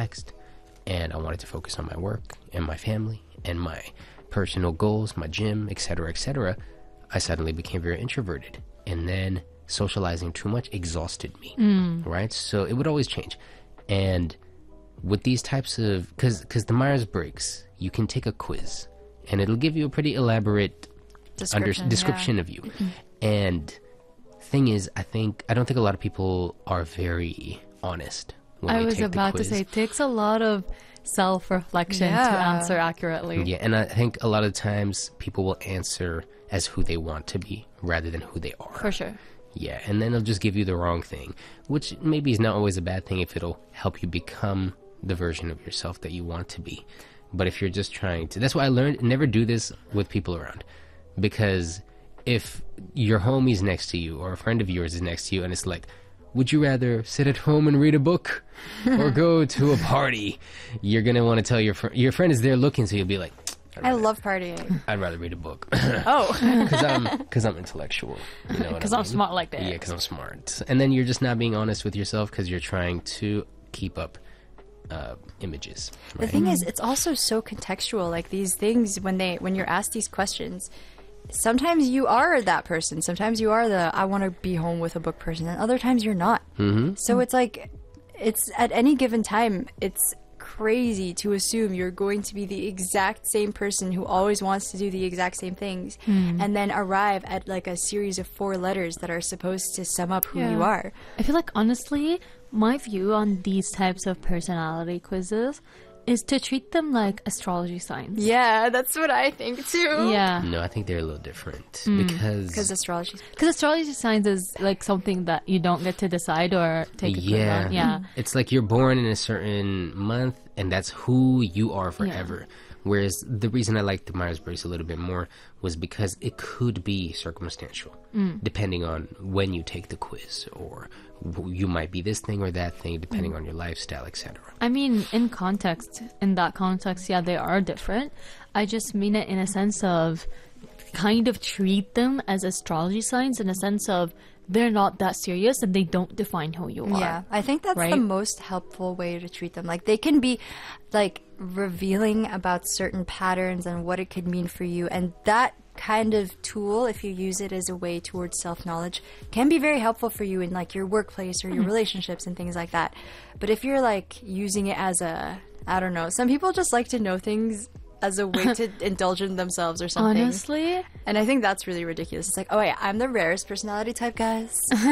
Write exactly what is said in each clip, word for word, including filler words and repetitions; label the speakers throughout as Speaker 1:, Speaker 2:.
Speaker 1: relaxed and I wanted to focus on my work and my family and my personal goals, my gym, et cetera, et cetera, I suddenly became very introverted. And then socializing too much exhausted me, mm. right? So it would always change. And with these types of, because because the Myers-Briggs, you can take a quiz and it'll give you a pretty elaborate
Speaker 2: description,
Speaker 1: under, description
Speaker 2: yeah.
Speaker 1: of you. Mm-hmm. And thing is, I think I don't think a lot of people are very honest when
Speaker 3: I
Speaker 1: they
Speaker 3: was
Speaker 1: take
Speaker 3: about
Speaker 1: the quiz.
Speaker 3: to say it takes a lot of self-reflection
Speaker 2: Yeah.
Speaker 3: to answer accurately.
Speaker 1: Yeah, and I think a lot of times people will answer as who they want to be rather than who they are.
Speaker 3: For sure.
Speaker 1: Yeah, and then it'll just give you the wrong thing, which maybe is not always a bad thing if it'll help you become the version of yourself that you want to be. But if you're just trying to... That's why I learned never do this with people around. Because if your homie's next to you or a friend of yours is next to you and it's like, would you rather sit at home and read a book or go to a party? You're going to want to tell your friend... Your friend is there looking, so you'll be like...
Speaker 2: I love partying.
Speaker 1: I'd rather read a book.
Speaker 2: Oh.
Speaker 1: Because I'm, cause I'm intellectual. You know
Speaker 3: Because
Speaker 1: I
Speaker 3: I'm
Speaker 1: mean?
Speaker 3: smart like that.
Speaker 1: Yeah, because I'm smart. And then you're just not being honest with yourself because you're trying to keep up uh, images.
Speaker 2: The
Speaker 1: Right?
Speaker 2: thing is, it's also so contextual. Like these things, when they when you're asked these questions, sometimes you are that person. Sometimes you are the I want to be home with a book person, and other times you're not.
Speaker 1: Mm-hmm.
Speaker 2: So it's like, it's at any given time, it's crazy to assume you're going to be the exact same person who always wants to do the exact same things
Speaker 3: Mm.
Speaker 2: and then arrive at like a series of four letters that are supposed to sum up who
Speaker 3: Yeah.
Speaker 2: you are.
Speaker 3: I feel like, honestly, my view on these types of personality quizzes is to treat them like astrology signs.
Speaker 2: Yeah, that's what I think too.
Speaker 3: Yeah.
Speaker 1: No, I think they're a little different
Speaker 3: Mm.
Speaker 1: because...
Speaker 2: Because astrology.
Speaker 3: Because astrology signs is like something that you don't get to decide or take a quiz
Speaker 1: Yeah.
Speaker 3: on. Yeah.
Speaker 1: It's like you're born in a certain month and that's who you are forever. Whereas the reason I liked the Myers-Briggs a little bit more was because it could be circumstantial,
Speaker 3: Mm.
Speaker 1: depending on when you take the quiz, or w- you might be this thing or that thing, depending
Speaker 3: Mm.
Speaker 1: on your lifestyle, et cetera.
Speaker 3: I mean, in context, in that context, yeah, they are different. I just mean it in a sense of kind of treat them as astrology signs in a sense of they're not that serious and they don't define who you are.
Speaker 2: Yeah, I think that's
Speaker 3: right?
Speaker 2: the most helpful way to treat them. Like, they can be, like, revealing about certain patterns and what it could mean for you. And that kind of tool, if you use it as a way towards self-knowledge, can be very helpful for you in, like, your workplace or your
Speaker 3: Mhm.
Speaker 2: relationships and things like that. But if you're, like, using it as a, I don't know, some people just like to know things as a way to indulge in themselves or something.
Speaker 3: Honestly?
Speaker 2: And I think that's really ridiculous. It's like, oh, yeah, I'm the rarest personality type, guys.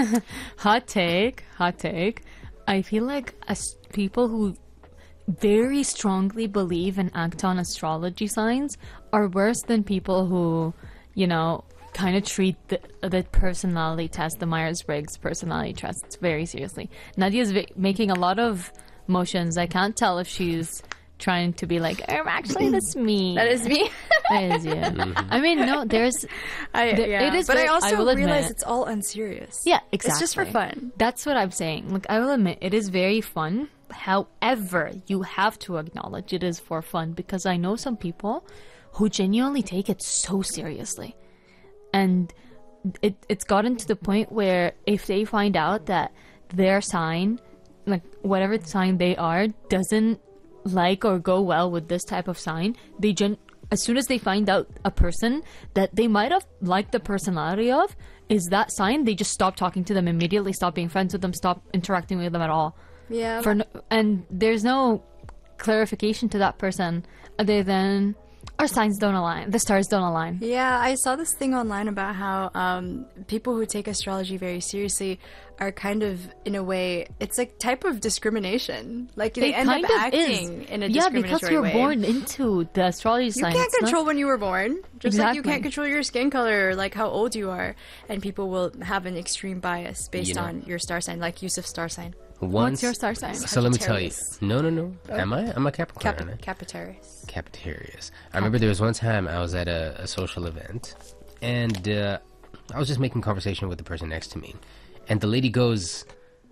Speaker 3: Hot take, hot take. I feel like as people who very strongly believe and act on astrology signs are worse than people who, you know, kind of treat the, the personality test, the Myers-Briggs personality test, very seriously. Nadia's v- making a lot of motions. I can't tell if she's trying to be like, um, actually, that's me.
Speaker 2: That is me.
Speaker 3: That is you. I mean, no, there's...
Speaker 2: I,
Speaker 3: there-
Speaker 2: yeah.
Speaker 3: it is
Speaker 2: but
Speaker 3: very-
Speaker 2: I also
Speaker 3: will admit-
Speaker 2: realize it's all unserious.
Speaker 3: Yeah, exactly.
Speaker 2: It's just for fun.
Speaker 3: That's what I'm saying. Like, I will admit, it is very fun. However, you have to acknowledge it is for fun because I know some people who genuinely take it so seriously. And it, it's gotten to the point where if they find out that their sign, like whatever sign they are, doesn't like or go well with this type of sign, they gen- as soon as they find out a person that they might have liked the personality of is that sign, they just stop talking to them immediately, stop being friends with them, stop interacting with them at all.
Speaker 2: Yeah.
Speaker 3: For no, and there's no clarification to that person other than our signs don't align, the stars don't align.
Speaker 2: Yeah, I saw this thing online about how um, people who take astrology very seriously are kind of, in a way, it's a type of discrimination. Like, they
Speaker 3: It
Speaker 2: end up
Speaker 3: kind of
Speaker 2: acting
Speaker 3: is.
Speaker 2: in a
Speaker 3: Yeah,
Speaker 2: discriminatory
Speaker 3: because you're
Speaker 2: way.
Speaker 3: born into the astrology
Speaker 2: You
Speaker 3: sign.
Speaker 2: can't
Speaker 3: It's not-
Speaker 2: control when you were born. Just like you
Speaker 3: Exactly.
Speaker 2: can't control your skin color or like how old you are. And people will have an extreme bias based
Speaker 1: You know.
Speaker 2: on your star sign, like Yusuf's star sign.
Speaker 1: Once,
Speaker 3: What's your star sign?
Speaker 1: So let me tell you.
Speaker 2: Sagittarius.
Speaker 1: No, no, no.
Speaker 2: Oh.
Speaker 1: Am I? I'm a Capricorn. aren't I?
Speaker 2: Cap- Capitarius.
Speaker 1: Capitarius. I remember there was one time I was at a, a social event, and uh, I was just making conversation with the person next to me, and the lady goes,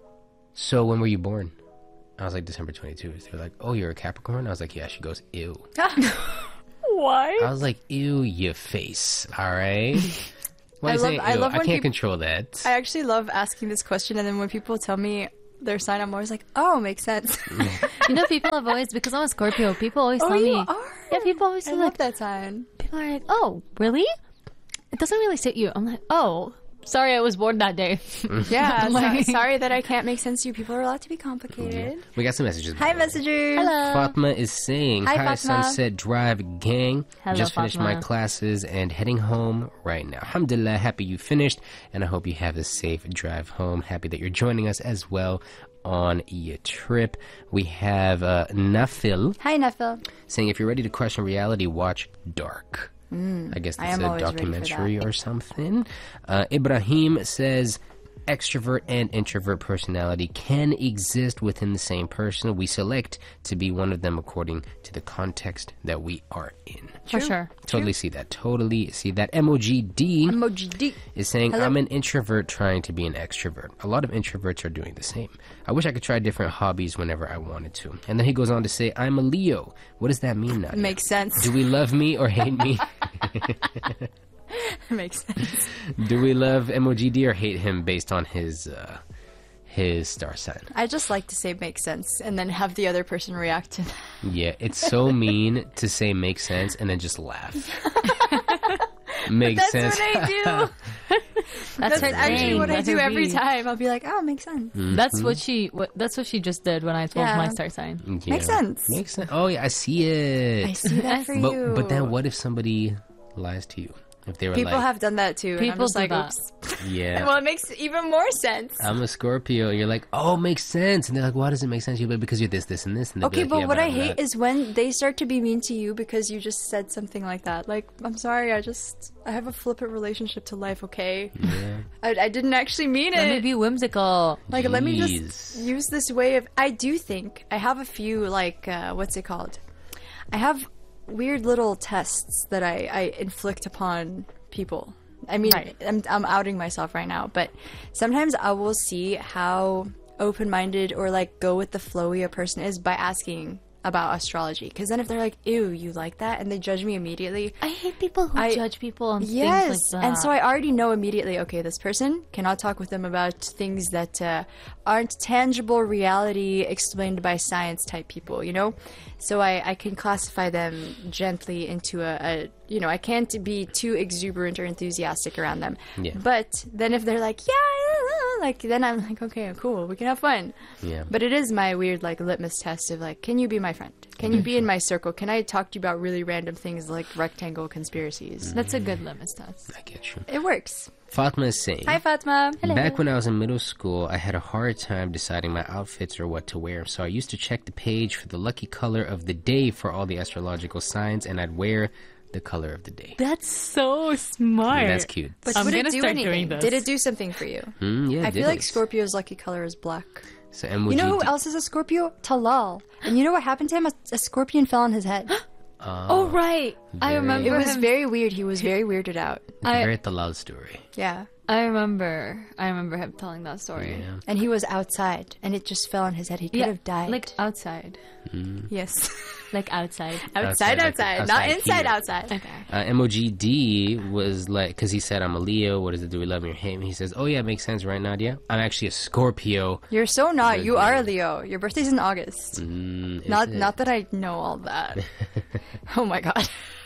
Speaker 1: "So when were you born?" I was like, December twenty-second. They're like, "Oh, you're a Capricorn?" I was like, "Yeah." She goes, "Ew."
Speaker 3: Why?
Speaker 1: I was like, "Ew, your face." All right. Why
Speaker 2: I
Speaker 1: you
Speaker 2: love-
Speaker 1: saying
Speaker 2: I
Speaker 1: ew?
Speaker 2: love
Speaker 1: I
Speaker 2: when
Speaker 1: can't
Speaker 2: peop-
Speaker 1: control that.
Speaker 2: I actually love asking this question, and then when people tell me their sign, I'm always like, oh, makes sense.
Speaker 3: You know, people have always, because I'm a Scorpio, people always
Speaker 2: Oh,
Speaker 3: tell
Speaker 2: you
Speaker 3: me.
Speaker 2: are?
Speaker 3: Yeah, people always
Speaker 2: I
Speaker 3: say
Speaker 2: love
Speaker 3: like,
Speaker 2: that sign.
Speaker 3: people are like, oh, really? It doesn't really suit you. I'm like, oh, sorry, I was born that day.
Speaker 2: Yeah,
Speaker 3: Like-
Speaker 2: so- sorry that I can't make sense to you. People are allowed to be complicated.
Speaker 1: We got some messages.
Speaker 2: Hi, messengers.
Speaker 3: Hello.
Speaker 1: Fatma is saying,
Speaker 2: Hi,
Speaker 1: hi,
Speaker 2: Fatma.
Speaker 1: Sunset Drive gang.
Speaker 3: Hello,
Speaker 1: Just finished my
Speaker 3: Fatma.
Speaker 1: classes and heading home right now. Alhamdulillah, happy you finished, and I hope you have a safe drive home. Happy that you're joining us as well on your trip. We have uh, Nafil
Speaker 2: Hi, Nefil.
Speaker 1: saying, if you're ready to question reality, watch Dark. I guess
Speaker 2: I
Speaker 1: that's
Speaker 2: am
Speaker 1: a
Speaker 2: always ready for
Speaker 1: documentary
Speaker 2: that.
Speaker 1: or something. Uh, Ibrahim says, extrovert and introvert personality can exist within the same person. We select to be one of them according to the context that we are in.
Speaker 3: For sure.
Speaker 1: Totally see that. Totally see that. M O G D
Speaker 2: Emoji D.
Speaker 1: is saying,
Speaker 2: Hello.
Speaker 1: I'm an introvert trying to be an extrovert. A lot of introverts are doing the same. I wish I could try different hobbies whenever I wanted to. And then he goes on to say, I'm a Leo. What does that mean, Nadia?
Speaker 2: Makes sense.
Speaker 1: Do we love me or hate me?
Speaker 2: Makes sense.
Speaker 1: Do we love M O G D or hate him based on his uh, his star sign?
Speaker 2: I just like to say makes sense and then have the other person react to that.
Speaker 1: Yeah, it's so mean to say makes sense and then just laugh. Makes
Speaker 2: That's
Speaker 1: sense.
Speaker 2: what I do.
Speaker 3: That's,
Speaker 2: That's
Speaker 3: her
Speaker 2: actually
Speaker 3: thing.
Speaker 2: what I
Speaker 3: That's
Speaker 2: do
Speaker 3: her
Speaker 2: every
Speaker 3: beat.
Speaker 2: time. I'll be like, oh, makes sense.
Speaker 3: That's what she. What, that's what she just did when I told
Speaker 2: Yeah.
Speaker 3: my star sign.
Speaker 1: Yeah.
Speaker 2: Makes sense.
Speaker 1: Makes sense. Oh yeah, I see it.
Speaker 2: I see that for
Speaker 1: but
Speaker 2: you.
Speaker 1: but then what if somebody lies to you? If they were
Speaker 2: People
Speaker 1: like,
Speaker 2: have done that too. and I'm
Speaker 3: People
Speaker 2: just
Speaker 3: do
Speaker 2: like,
Speaker 3: that.
Speaker 2: oops.
Speaker 1: yeah,
Speaker 2: Well, it makes even more sense.
Speaker 1: I'm a Scorpio. And you're like, oh, makes sense. And they're like, why does it make sense? You're like, because you're this, this, and this. And they'll be
Speaker 2: Okay,
Speaker 1: like,
Speaker 2: but
Speaker 1: yeah,
Speaker 2: what I
Speaker 1: I'm
Speaker 2: hate
Speaker 1: not.
Speaker 2: is when they start to be mean to you because you just said something like that. Like, I'm sorry, I just I have a flippant relationship to life. Okay,
Speaker 1: Yeah.
Speaker 2: I, I didn't actually mean
Speaker 3: Let me
Speaker 2: it.
Speaker 3: be whimsical.
Speaker 2: Like, let me
Speaker 1: Jeez.
Speaker 2: just use this way of. I do think I have a few like uh, what's it called? I have weird little tests that I, I inflict upon people. I mean,
Speaker 3: Right.
Speaker 2: I'm I'm outing myself right now, but sometimes I will see how open-minded or like go with the flowy a person is by asking about astrology. Because then if they're like, "Ew, you like that," and they judge me immediately,
Speaker 3: I hate people who
Speaker 2: I-
Speaker 3: judge people on
Speaker 2: yes,
Speaker 3: things like that.
Speaker 2: and so I already know immediately. Okay, this person cannot talk with them about things that uh, aren't tangible reality explained by science type people. You know, so I, I can classify them gently into a, a. You know, I can't be too exuberant or enthusiastic around them.
Speaker 1: Yeah.
Speaker 2: But then if they're like, yeah, like then I'm like, okay, cool, we can have fun.
Speaker 1: Yeah.
Speaker 2: But it is my weird like litmus test of like, can you be my friend? Can you be in my circle? Can I talk to you about really random things like rectangle conspiracies?
Speaker 3: That's a good litmus test.
Speaker 1: I get you.
Speaker 2: It works.
Speaker 1: Fatma is saying,
Speaker 2: Hi, Fatma.
Speaker 1: back when I was in middle school, I had a hard time deciding my outfits or what to wear. So I used to check the page for the lucky color of the day for all the astrological signs, and I'd wear the color of the day.
Speaker 3: That's so smart.
Speaker 1: Yeah, that's cute.
Speaker 2: But
Speaker 3: I'm
Speaker 2: would
Speaker 3: gonna
Speaker 2: it do
Speaker 3: start
Speaker 2: anything?
Speaker 3: doing this.
Speaker 2: Did it do something for you?
Speaker 1: Mm, yeah,
Speaker 2: I
Speaker 1: it
Speaker 2: feel like
Speaker 1: is.
Speaker 2: Scorpio's lucky color is black.
Speaker 1: So, and would
Speaker 2: You know who
Speaker 1: do-
Speaker 2: else is a Scorpio? Talal. And you know what happened to him? A, a scorpion fell on his head.
Speaker 3: Oh right, I
Speaker 1: Very-
Speaker 3: remember.
Speaker 2: It was
Speaker 3: him-
Speaker 2: very weird. He was very weirded out.
Speaker 1: It's a
Speaker 3: I-
Speaker 1: very Talal story.
Speaker 2: Yeah.
Speaker 3: I remember. I remember him telling that story.
Speaker 1: Yeah.
Speaker 2: And he was outside, and it just fell on his head. He could have died.
Speaker 3: like outside,
Speaker 2: yes.
Speaker 3: like outside.
Speaker 2: outside,
Speaker 1: Outside, like
Speaker 2: outside,
Speaker 1: outside
Speaker 2: not inside,
Speaker 1: here.
Speaker 2: outside.
Speaker 3: Okay.
Speaker 1: Uh, M O G D was like, because he said, I'm a Leo. What is it? Do we love me or hate me? He says, oh, yeah, it makes sense, right, Nadia? I'm actually a Scorpio.
Speaker 2: You're so not. You are a Leo. Your birthday's in August.
Speaker 1: Mm, is
Speaker 2: Not
Speaker 1: it?
Speaker 2: not that I know all that. Oh my god.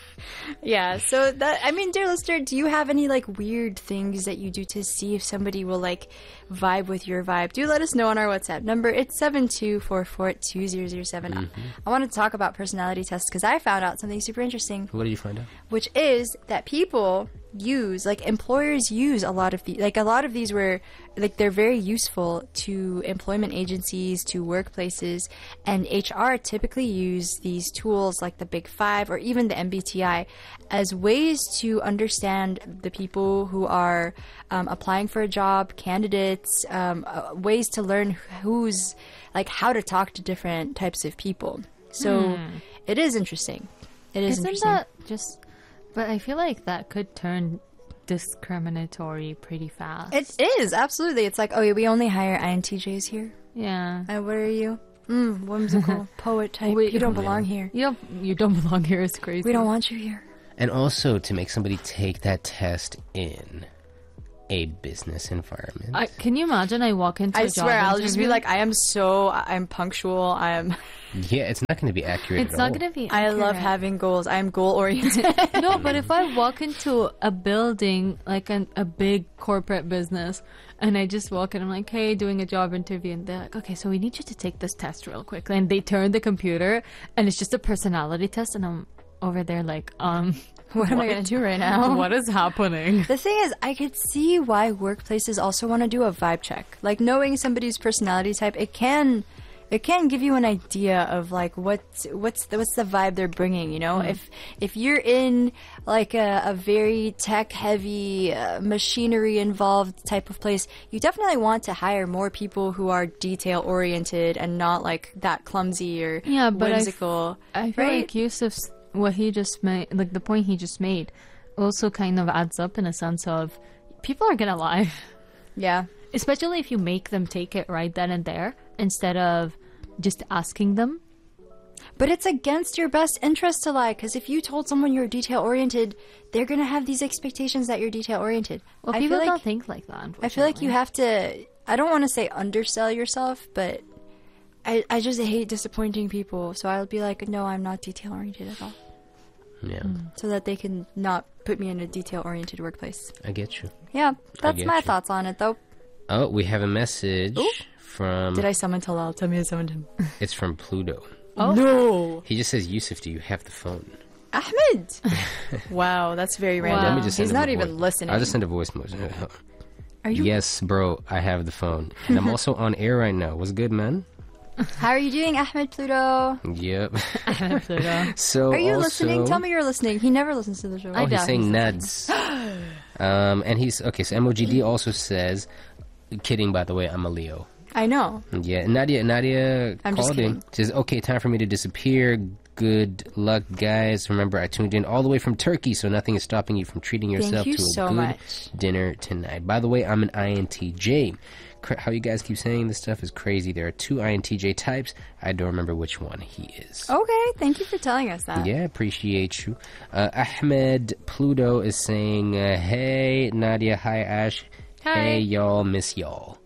Speaker 2: Yeah, so that I mean, dear listener, do you have any like weird things that you do to see if somebody will like vibe with your vibe? Do let us know on our WhatsApp number. It's seven two four four two zero zero seven. I want to talk about personality tests because I found out something super interesting,
Speaker 1: What did you find out?
Speaker 2: which is that people use like employers use a lot of the like a lot of these were like they're very useful to employment agencies, to workplaces, and H R typically use these tools like the Big Five or even the M B T I as ways to understand the people who are um, applying for a job, candidates, um, uh, ways to learn who's like how to talk to different types of people. So it is interesting. It is
Speaker 3: Isn't
Speaker 2: interesting.
Speaker 3: that just? But I feel like that could turn discriminatory pretty fast.
Speaker 2: It is, absolutely. It's like, oh, yeah, we only hire I N T Js here.
Speaker 3: yeah.
Speaker 2: And what are you? Mm, whimsical poet type.
Speaker 3: Wait,
Speaker 2: you don't
Speaker 3: oh,
Speaker 2: belong here.
Speaker 3: You don't. You don't belong here. It's crazy.
Speaker 2: We don't want you here.
Speaker 1: And also to make somebody take that test in a business environment.
Speaker 3: I, can you imagine I walk into a
Speaker 2: I
Speaker 3: job
Speaker 2: swear, I'll just be
Speaker 3: interview?
Speaker 2: like, I am so, I'm punctual. I am,
Speaker 1: yeah, it's not going to be accurate
Speaker 3: It's
Speaker 1: at
Speaker 3: not
Speaker 1: all.
Speaker 3: going to be
Speaker 2: I love
Speaker 3: accurate.
Speaker 2: having goals. I am goal oriented.
Speaker 3: No, but if I walk into a building, like an, a big corporate business, and I just walk in, I'm like, hey, doing a job interview, and they're like, okay, so we need you to take this test real quick. And they turn the computer, and it's just a personality test, and I'm over there like, um,
Speaker 2: What am I going to do right now?
Speaker 3: what is happening?
Speaker 2: The thing is, I could see why workplaces also want to do a vibe check. Like knowing somebody's personality type, it can, it can give you an idea of like what's what's the, what's the vibe they're bringing. You know, if if you're in like a, a very tech heavy, uh, machinery involved type of place, you definitely want to hire more people who are detail oriented and not like that clumsy or
Speaker 3: Yeah, but I f-
Speaker 2: whimsical.
Speaker 3: I feel
Speaker 2: right?
Speaker 3: like Yusuf's, what he just made, like the point he just made, also kind of adds up in a sense of people are gonna lie.
Speaker 2: Yeah.
Speaker 3: Especially if you make them take it right then and there instead of just asking them.
Speaker 2: But it's against your best interest to lie, because if you told someone you're detail oriented, they're gonna have these expectations that you're detail oriented.
Speaker 3: Well,
Speaker 2: I
Speaker 3: people
Speaker 2: feel
Speaker 3: don't
Speaker 2: like
Speaker 3: think like that.
Speaker 2: I feel like you
Speaker 3: unfortunately.
Speaker 2: have to. I don't want to say undersell yourself, but I I just hate disappointing people. So I'll be like, no, I'm not detail oriented at all,
Speaker 1: Yeah,
Speaker 2: so that they can not put me in a detail oriented workplace.
Speaker 1: I get you.
Speaker 2: Yeah, that's
Speaker 1: get
Speaker 2: my
Speaker 1: you.
Speaker 2: thoughts on it, though.
Speaker 1: Oh, we have a message from.
Speaker 2: Did I summon Talal? Tell me I summoned him.
Speaker 1: It's from Pluto.
Speaker 2: Oh no,
Speaker 1: He just says, Yusuf, do you have the phone?
Speaker 2: Ahmed. Wow, that's very random.
Speaker 1: Let me just send
Speaker 2: He's
Speaker 1: him a
Speaker 2: not even
Speaker 1: voice-
Speaker 2: listening.
Speaker 1: I'll just send a voice message.
Speaker 2: Are you?
Speaker 1: Yes, bro, I have the phone. And I'm also on air right now. What's good, man?
Speaker 2: How are you doing, Ahmed Pluto?
Speaker 1: Yep.
Speaker 3: Pluto.
Speaker 1: So
Speaker 2: Are you
Speaker 1: also,
Speaker 2: listening? Tell me you're listening. He never listens to the show.
Speaker 1: Oh, he's
Speaker 3: doubt
Speaker 1: saying
Speaker 3: he's
Speaker 1: nuds. um, and he's okay. So M O G D also says, kidding by the way, I'm a Leo.
Speaker 2: I know.
Speaker 1: Yeah, and Nadia, Nadia
Speaker 2: I'm just
Speaker 1: called in.
Speaker 2: kidding.
Speaker 1: Says, okay, time for me to disappear. Good luck, guys. Remember, I tuned in all the way from Turkey, so nothing is stopping you from treating yourself
Speaker 2: you
Speaker 1: to a
Speaker 2: so
Speaker 1: good
Speaker 2: much.
Speaker 1: dinner tonight. By the way, I'm an I N T J. Cra- How you guys keep saying this stuff is crazy. There are two I N T J types. I don't remember which one he is.
Speaker 2: Okay, thank you for telling us that.
Speaker 1: Yeah, appreciate you. Uh, Ahmed Pluto is saying, uh, hey, Nadia, hi, Ash.
Speaker 3: Hi.
Speaker 1: Hey, y'all, miss y'all.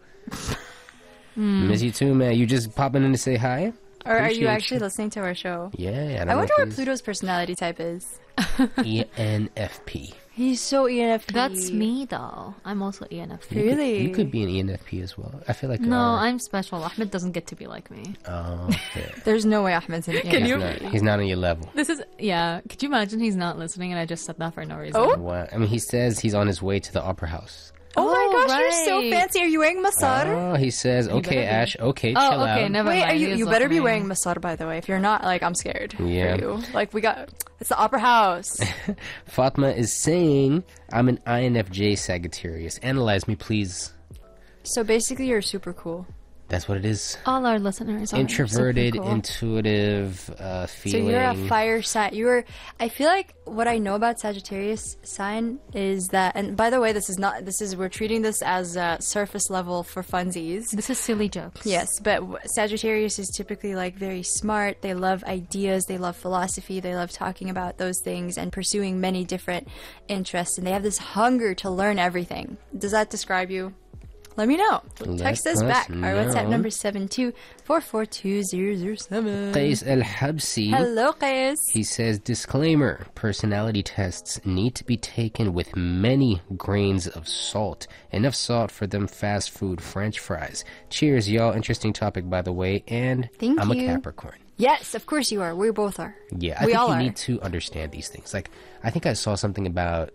Speaker 1: Miss you too, man. You just popping in to say hi?
Speaker 2: Or are you
Speaker 1: Appreciate
Speaker 2: actually listening to our show?
Speaker 1: Yeah, I don't
Speaker 2: I
Speaker 1: know
Speaker 2: wonder
Speaker 1: if
Speaker 2: what
Speaker 1: he's
Speaker 2: Pluto's personality type is.
Speaker 1: E N F P.
Speaker 2: He's so E N F P.
Speaker 3: That's me, though. I'm also E N F P.
Speaker 2: Really?
Speaker 1: You could be an E N F P as well. I feel like
Speaker 3: No,
Speaker 1: our-
Speaker 3: I'm special. Ahmed doesn't get to be like me.
Speaker 1: Oh, okay.
Speaker 2: There's no way Ahmed's an E N F P.
Speaker 3: Can
Speaker 1: he's,
Speaker 3: you-
Speaker 1: not, he's not on your level.
Speaker 3: This is, yeah. Could you imagine he's not listening and I just said that for no reason?
Speaker 2: Oh?
Speaker 1: Wow. I mean, he says he's on his way to the opera house.
Speaker 2: Oh my
Speaker 3: Oh,
Speaker 2: gosh, you're so
Speaker 3: right.
Speaker 2: fancy. Are you wearing masar?
Speaker 1: Oh, he says, okay,
Speaker 3: better be.
Speaker 1: Ash, okay, chill
Speaker 3: Oh, okay,
Speaker 1: out.
Speaker 3: never
Speaker 2: Wait,
Speaker 3: mind.
Speaker 2: are you?
Speaker 3: He is
Speaker 2: You better be
Speaker 3: listening.
Speaker 2: wearing masar, by the way. If you're not, like, I'm scared
Speaker 1: Yeah.
Speaker 2: for you. Like, we got it's the opera house.
Speaker 1: Fatma is saying, I'm an I N F J Sagittarius. Analyze me, please.
Speaker 2: So basically, you're super cool.
Speaker 1: That's what it is.
Speaker 3: All our listeners are
Speaker 1: Introverted,
Speaker 3: super cool.
Speaker 1: intuitive, uh,
Speaker 2: So
Speaker 1: feeling.
Speaker 2: you're a fire sign. You're. I feel like what I know about Sagittarius sign is that. And by the way, this is not. This is we're treating this as uh, surface level for funsies.
Speaker 3: This is silly jokes.
Speaker 2: Yes, but w- Sagittarius is typically like very smart. They love ideas. They love philosophy. They love talking about those things and pursuing many different interests. And they have this hunger to learn everything. Does that describe you? Let me know.
Speaker 1: Let
Speaker 2: Text us
Speaker 1: us
Speaker 2: back. Our WhatsApp
Speaker 1: know.
Speaker 2: number is seven two four four two zero zero seven.
Speaker 1: Qais Al Habsi.
Speaker 2: Hello, Qais.
Speaker 1: He says, disclaimer, personality tests need to be taken with many grains of salt. Enough salt for them fast food french fries. Cheers, y'all. Interesting topic, by the way. And
Speaker 2: Thank
Speaker 1: I'm
Speaker 2: you.
Speaker 1: a Capricorn.
Speaker 2: Yes, of course you are. We both are.
Speaker 1: Yeah, I
Speaker 2: We
Speaker 1: think
Speaker 2: all
Speaker 1: you
Speaker 2: are.
Speaker 1: need to understand these things. Like, I think I saw something about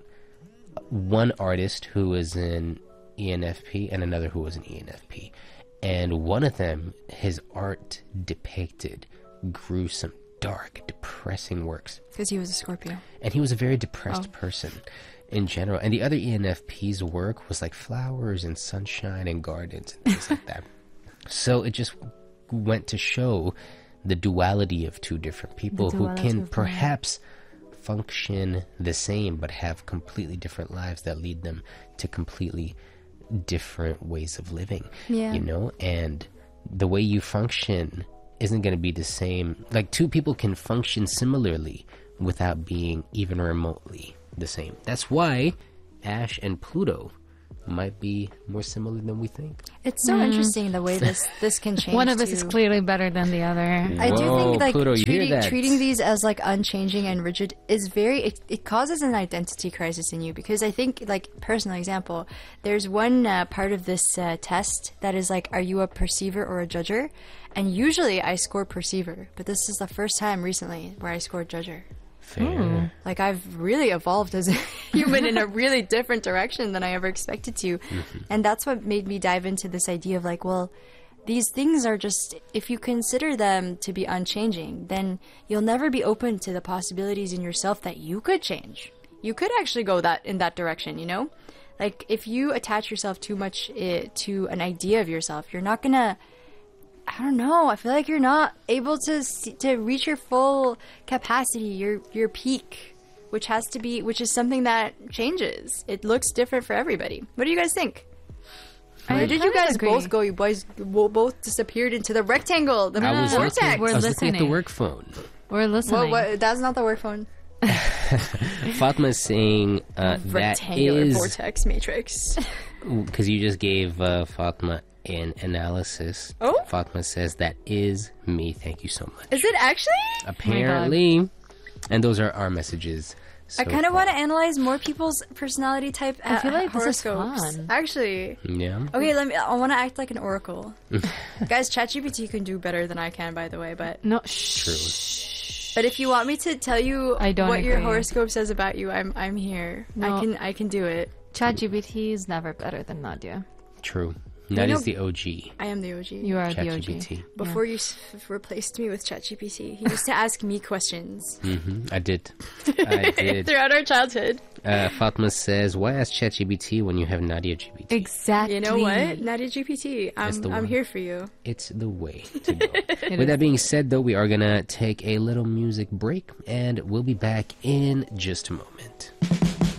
Speaker 1: one artist who was an E N F P and another who was an E N F P. And one of them, his art depicted gruesome, dark, depressing works.
Speaker 2: Because he was a Scorpio.
Speaker 1: And he was a very depressed
Speaker 2: Oh.
Speaker 1: person in general. And the other E N F P's work was like flowers and sunshine and gardens and things like that. So it just went to show the duality of two different people who
Speaker 3: duality
Speaker 1: can
Speaker 3: of
Speaker 1: perhaps function the same but have completely different lives that lead them to completely different ways of living.
Speaker 2: Yeah.
Speaker 1: You know, and the way you function isn't going to be the same. Like, two people can function similarly without being even remotely the same. That's why Ash and Pluto might be more similar than we think.
Speaker 2: It's so interesting the way this this can change.
Speaker 3: One of us is
Speaker 2: too.
Speaker 3: clearly better than the other.
Speaker 2: I do
Speaker 1: Whoa,
Speaker 2: think like
Speaker 1: Pluto, you hear
Speaker 2: treating,
Speaker 1: that?
Speaker 2: treating these as like unchanging and rigid is very it, it causes an identity crisis in you, because I think, like, personal example, there's one uh, part of this uh, test that is like, are you a perceiver or a judger? And usually I score perceiver, but this is the first time recently where I scored judger.
Speaker 1: Fair.
Speaker 2: Like, I've really evolved as a human in a really different direction than I ever expected to.
Speaker 1: Mm-hmm.
Speaker 2: And that's what made me dive into this idea of like, well, these things are just, if you consider them to be unchanging, then you'll never be open to the possibilities in yourself that you could change. You could actually go that in that direction, you know? Like, if you attach yourself too much uh, to an idea of yourself, you're not gonna, I don't know. I feel like you're not able to see, to reach your full capacity, your your peak, which has to be, which is something that changes. It looks different for everybody. What do you guys think?
Speaker 3: I
Speaker 2: Where did you
Speaker 3: kind of
Speaker 2: guys
Speaker 3: agree.
Speaker 2: both go? You boys wo- both disappeared into the rectangle, the
Speaker 1: I was,
Speaker 2: vortex.
Speaker 1: looking,
Speaker 3: We're
Speaker 1: I was looking at the
Speaker 3: listening.
Speaker 1: work phone.
Speaker 3: We're listening.
Speaker 2: What, what, that's not the work phone.
Speaker 1: Fatma is saying uh, that
Speaker 2: Rectangular
Speaker 1: is
Speaker 2: vortex matrix.
Speaker 1: because you just gave uh, Fatma an analysis.
Speaker 2: Oh?
Speaker 1: Fatma says that is me. Thank you so much.
Speaker 2: Is it actually?
Speaker 1: Apparently, and those are our messages. So
Speaker 2: I kind of
Speaker 1: far.
Speaker 2: want to analyze more people's personality type.
Speaker 3: I feel
Speaker 2: uh,
Speaker 3: like this is
Speaker 2: horoscopes.
Speaker 3: fun.
Speaker 2: Actually.
Speaker 1: Yeah.
Speaker 2: Okay, let me. I want to act like an oracle. Guys, ChatGPT can do better than I can, by the way. But
Speaker 3: No, shh.
Speaker 2: but if you want me to tell you
Speaker 3: I don't
Speaker 2: what your
Speaker 3: agree.
Speaker 2: horoscope says about you, I'm I'm here.
Speaker 3: No.
Speaker 2: I can I can do it.
Speaker 3: ChatGPT is never better than Nadia.
Speaker 1: True. That
Speaker 2: know-
Speaker 1: is the O G.
Speaker 2: I am the O G.
Speaker 3: You are the O G.
Speaker 1: ChatGPT.
Speaker 2: Before you s- replaced me with ChatGPT, he used to ask me questions
Speaker 1: hmm I did. I did.
Speaker 2: throughout our childhood.
Speaker 1: Uh, Fatma says, "Why ask ChatGPT when you have Nadia G P T?
Speaker 3: Exactly.
Speaker 2: You know what, Nadia G P T,
Speaker 1: That's
Speaker 2: I'm
Speaker 1: the
Speaker 2: I'm
Speaker 1: one.
Speaker 2: here for you.
Speaker 1: It's the way to go."
Speaker 3: It
Speaker 1: With
Speaker 3: is.
Speaker 1: that being said, though, we are gonna take a little music break, and we'll be back in just a moment.